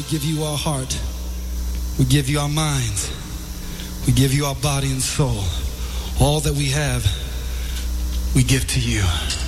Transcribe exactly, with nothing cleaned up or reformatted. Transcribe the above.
give you our heart. We give you our minds. We give you our body and soul. All that we have, we give to you.